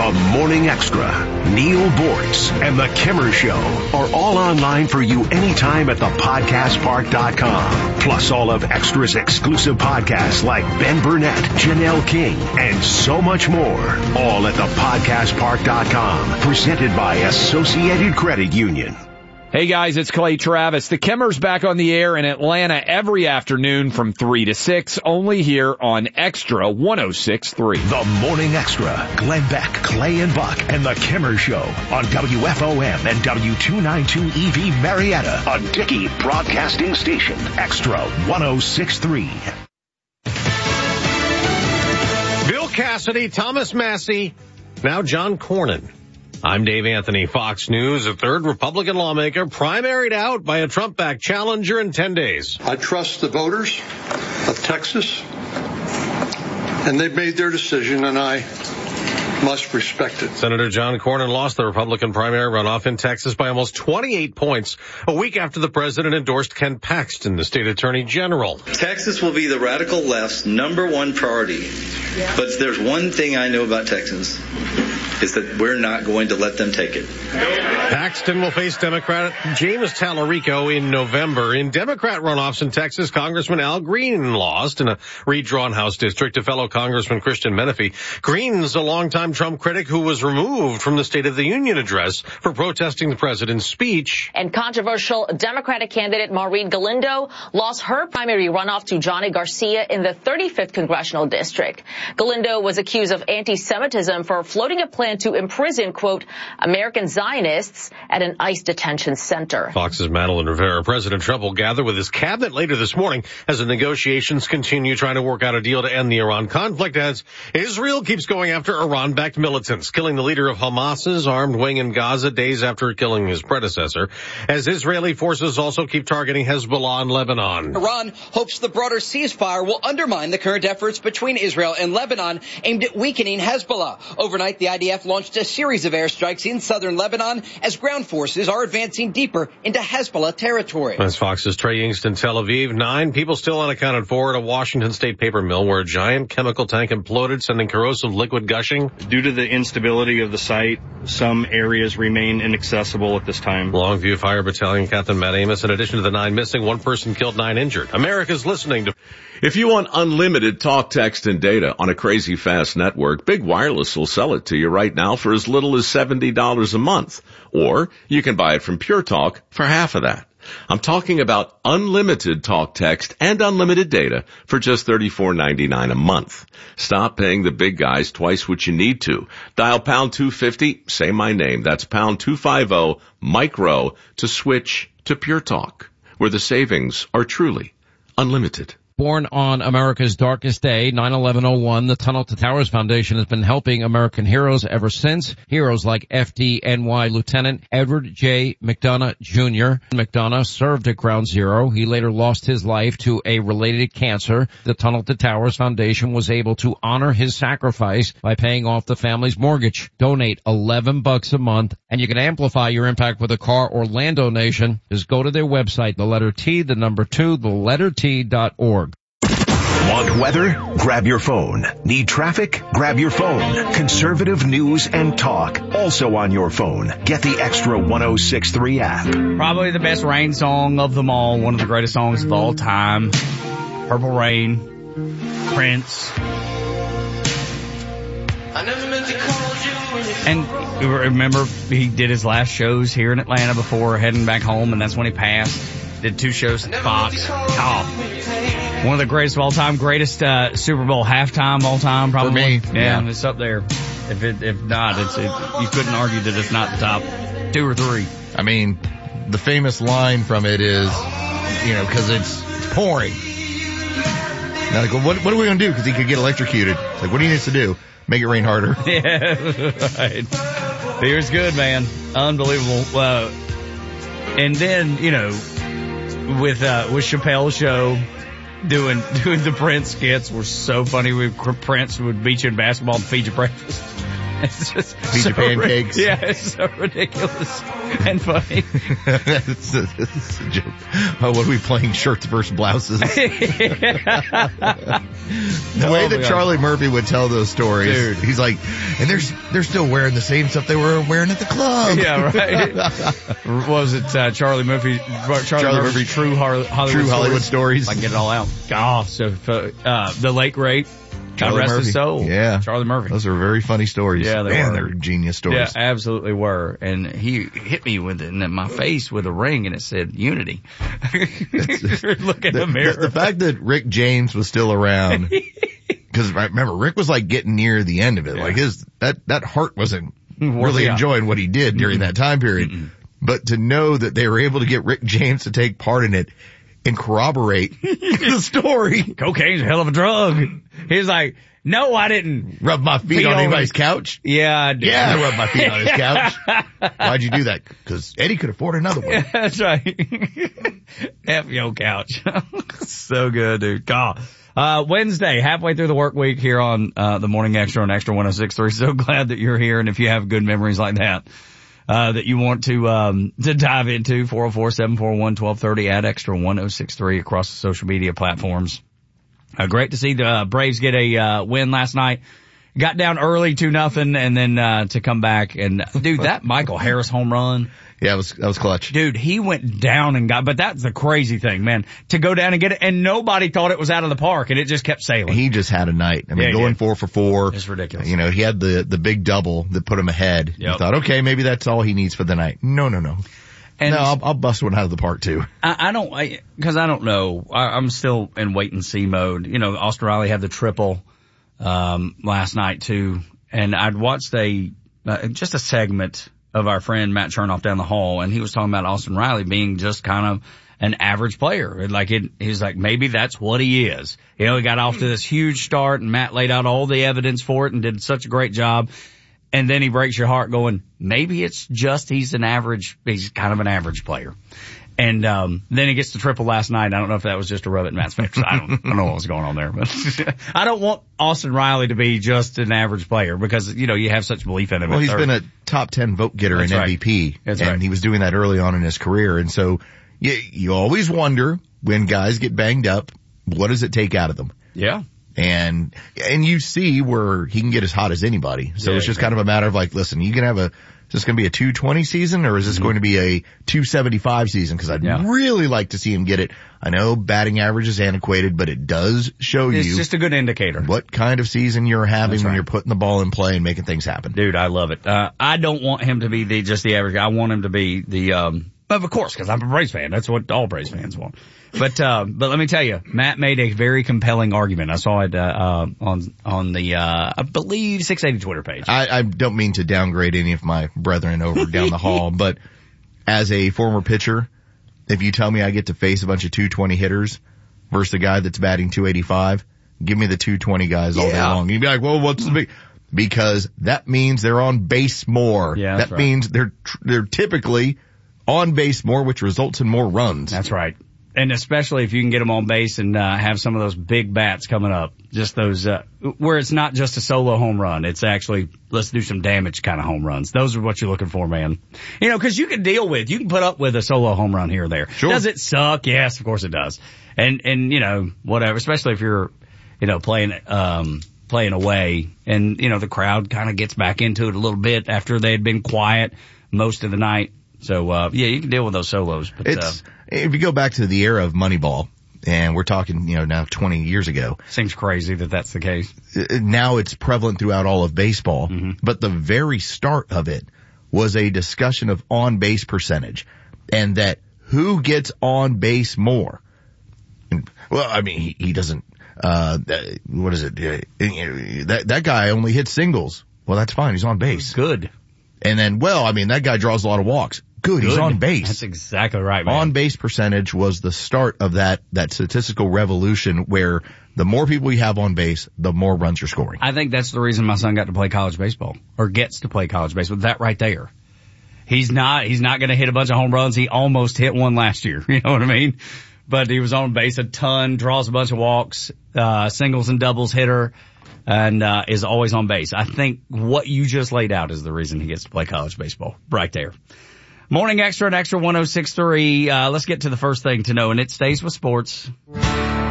The Morning Extra, Neil Bortz, and The Kimmer Show are all online for you anytime at thepodcastpark.com. Plus all of Extra's exclusive podcasts like Ben Burnett, Janelle King, and so much more. All at thepodcastpark.com. Presented by Associated Credit Union. Hey guys, it's Clay Travis. The Kimmer's back on the air in Atlanta every afternoon from 3 to 6, only here on Extra 106.3. The Morning Extra, Glenn Beck, Clay and Buck, and The Kimmer Show on WFOM and W292EV Marietta, a Dickey Broadcasting Station. Extra 106.3. Bill Cassidy, Thomas Massey, now John Cornyn. I'm Dave Anthony, Fox News. A third Republican lawmaker primaried out by a Trump-backed challenger in 10 days. I trust the voters of Texas, and they've made their decision, and I must respect it. Senator John Cornyn lost the Republican primary runoff in Texas by almost 28 points, a week after the president endorsed Ken Paxton, the state attorney general. Texas will be the radical left's #1 priority. Yeah. But there's one thing I know about Texans, is that we're not going to let them take it. Paxton will face Democrat James Tallarico in November. In Democrat runoffs in Texas, Congressman Al Green lost in a redrawn House district to fellow Congressman Christian Menefee. Green's a longtime Trump critic who was removed from the State of the Union address for protesting the president's speech. And controversial Democratic candidate Maureen Galindo lost her primary runoff to Johnny Garcia in the 35th Congressional District. Galindo was accused of anti-Semitism for floating a plan to imprison, quote, American Zionists at an ICE detention center. Fox's Madeline Rivera. President Trump will gather with his cabinet later this morning as the negotiations continue trying to work out a deal to end the Iran conflict as Israel keeps going after Iran-backed militants, killing the leader of Hamas's armed wing in Gaza days after killing his predecessor, as Israeli forces also keep targeting Hezbollah in Lebanon. Iran hopes the broader ceasefire will undermine the current efforts between Israel and Lebanon aimed at weakening Hezbollah. Overnight, the IDF launched a series of airstrikes in southern Lebanon as ground forces are advancing deeper into Hezbollah territory. That's Fox's Trey Yingst in Tel Aviv. 9 people still unaccounted for at a Washington state paper mill where a giant chemical tank imploded, sending corrosive liquid gushing. Due to the instability of the site, some areas remain inaccessible at this time. Longview Fire Battalion Captain Matt Amos. In addition to the 9 missing, 1 person killed, 9 injured. America's listening to... If you want unlimited talk, text, and data on a crazy fast network, Big Wireless will sell it to you right now for as little as $70 a month. Or you can buy it from Pure Talk for half of that. I'm talking about unlimited talk, text, and unlimited data for just $34.99 a month. Stop paying the big guys twice what you need to. Dial pound 250, say my name. That's pound 250, micro, to switch to Pure Talk, where the savings are truly unlimited. Born on America's darkest day, 9/11/01, the Tunnel to Towers Foundation has been helping American heroes ever since. Heroes like FDNY Lieutenant Edward J. McDonough Jr. McDonough served at Ground Zero. He later lost his life to a related cancer. The Tunnel to Towers Foundation was able to honor his sacrifice by paying off the family's mortgage. Donate $11 a month, and you can amplify your impact with a car or land donation. Just go to their website, the letter T, the number 2, the letter T.org. Want weather? Grab your phone. Need traffic? Grab your phone. Conservative news and talk, also on your phone. Get the Extra 106.3 app. Probably the best rain song of them all. One of the greatest songs of all time. Purple Rain. Prince. And remember, he did his last shows here in Atlanta before heading back home, and that's when he passed. Did 2 shows at Fox. One of the greatest of all time, greatest Super Bowl halftime of all time, probably. For me, yeah, it's up there. If not, you couldn't argue that it's not the top 2 or 3. I mean, the famous line from it is, because it's pouring. Now, like, what are we going to do? Because he could get electrocuted. Like, what he needs to do? Make it rain harder. Yeah, right. Beer's good, man. Unbelievable. And then, with Chappelle's show, doing the Prince skits were so funny. Prince would beat you in basketball and feed you breakfast. It's just Pizza pancakes. Yeah, it's so ridiculous and funny. It's a joke. Oh, what are we playing? Shirts versus blouses. The way that Charlie Murphy would tell those stories, dude. He's like, and they're still wearing the same stuff they were wearing at the club. Yeah, right. Was it Charlie Murphy's True Hollywood Stories? I can get it all out. Oh, so the late great. Charlie rest Murphy. His soul. Yeah. Charlie Murphy. Those are very funny stories. Yeah, they're genius stories. Yeah, absolutely were. And he hit me with it in my face with a ring and it said Unity. Look at the mirror. The fact that Rick James was still around, because remember, Rick was like getting near the end of it. Yeah. Like that heart wasn't really enjoying what he did during that time period. But to know that they were able to get Rick James to take part in it and corroborate the story. Cocaine's a hell of a drug. He's like, no, I didn't rub my feet on anybody's couch. Yeah, I did. Yeah, I rubbed my feet on his couch. Why'd you do that? Because Eddie could afford another one. Yeah, that's right. F your couch. So good, dude. God. Wednesday, halfway through the work week here on the Morning Extra on Extra 106.3. So glad that you're here, and if you have good memories like that, that you want to dive into, 404-741-1230 at Extra 106.3 across the social media platforms. Great to see the Braves get a win last night. Got down early 2-0 and then to come back and dude, that Michael Harris home run. Yeah, that was clutch. Dude, he went down and but that's the crazy thing, man. To go down and get it and nobody thought it was out of the park and it just kept sailing. He just had a night. I mean, going 4 for 4. It's ridiculous. You know, he had the big double that put him ahead. Yep. You thought, okay, maybe that's all he needs for the night. No. And I'll bust one out of the park too. I don't know. I'm still in wait and see mode. You know, Austin Riley had the triple, last night too. And I'd watched just a segment of our friend Matt Chernoff down the hall, and he was talking about Austin Riley being just kind of an average player. He's like, maybe that's what he is. You know, he got off to this huge start and Matt laid out all the evidence for it and did such a great job. And then he breaks your heart going, maybe it's just he's kind of an average player. And then he gets the triple last night. I don't know if that was just to rub it in Matt's face. I don't know what was going on there, but I don't want Austin Riley to be just an average player because, you know, you have such belief in him. Well, he's been a top 10 vote getter in MVP. That's right. And he was doing that early on in his career. And so you always wonder when guys get banged up, what does it take out of them? Yeah. And you see where he can get as hot as anybody. So it's just kind of a matter of like, listen, you can have is this going to be a 220 season or is this going to be a 275 season? Cause I'd really like to see him get it. I know batting average is antiquated, but it does show it's just a good indicator what kind of season you're having when you're putting the ball in play and making things happen. Dude, I love it. I don't want him to be just the average guy. I want him to be of course, cause I'm a Braves fan. That's what all Braves fans want. But let me tell you, Matt made a very compelling argument. I saw it, on the, I believe 680 Twitter page. I don't mean to downgrade any of my brethren over down the hall, but as a former pitcher, if you tell me I get to face a bunch of 220 hitters versus a guy that's batting 285, give me the 220 guys all day long. You'd be like, well, what's the big? Because that means they're on base more. Yeah, that means they're typically on base more, which results in more runs. That's right. And especially if you can get them on base and have some of those big bats coming up, just those where it's not just a solo home run, it's actually let's do some damage kind of home runs. Those are what you're looking for, man. You know, because you can put up with a solo home run here or there. Sure. Does it suck? Yes, of course it does. And you know, whatever. Especially if you're, you know, playing away, and you know the crowd kind of gets back into it a little bit after they had been quiet most of the night. So you can deal with those solos. But if you go back to the era of Moneyball, and we're talking, you know, now 20 years ago. Seems crazy that that's the case. Now it's prevalent throughout all of baseball. Mm-hmm. But the very start of it was a discussion of on-base percentage, and that who gets on base more. Well, I mean, he doesn't, what is it? That guy only hits singles. Well, that's fine. He's on base. Good. And then, well, I mean, that guy draws a lot of walks. Good. He's on base. That's exactly right, man. On base percentage was the start of that statistical revolution where the more people you have on base, the more runs you're scoring. I think that's the reason my son got to play college baseball, or gets to play college baseball. That right there. He's not going to hit a bunch of home runs. He almost hit one last year. You know what I mean? But he was on base a ton, draws a bunch of walks, singles and doubles hitter. and is always on base. I think what you just laid out is the reason he gets to play college baseball right there. Morning Extra at Extra 106.3. Let's get to the first thing to know, and it stays with sports.